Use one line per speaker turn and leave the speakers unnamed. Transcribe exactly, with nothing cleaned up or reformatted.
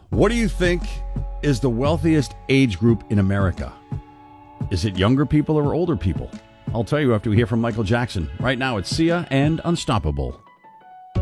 What do you think is the wealthiest age group in America? Is it younger people or older people? I'll tell you after we hear from Michael Jackson. Right now, it's Sia and Unstoppable.